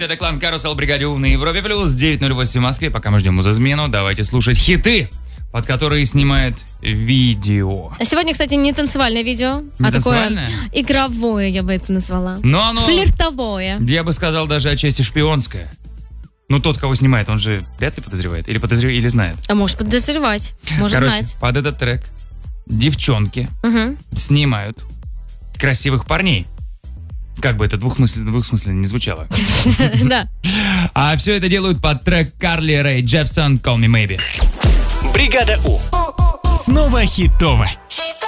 это клан Карусел, бригаде У на Европе плюс 9:08 в Москве. Пока мы ждем музызмену, давайте слушать хиты, под которые снимает видео. А сегодня, кстати, не танцевальное видео, Не а танцевальное? такое игровое, я бы это назвала. Но оно, Флиртовое. я бы сказал, даже отчасти шпионское. Ну, тот, кого снимает, он же вряд ли подозревает. Или знает. А может подозревать, может Короче, знать. под этот трек девчонки Угу. снимают красивых парней. Как бы это двухсмысленно не звучало. Да. А все это делают под трек Карли Рэй Джепсон «Call Me Maybe». Бригада У. Снова хитово.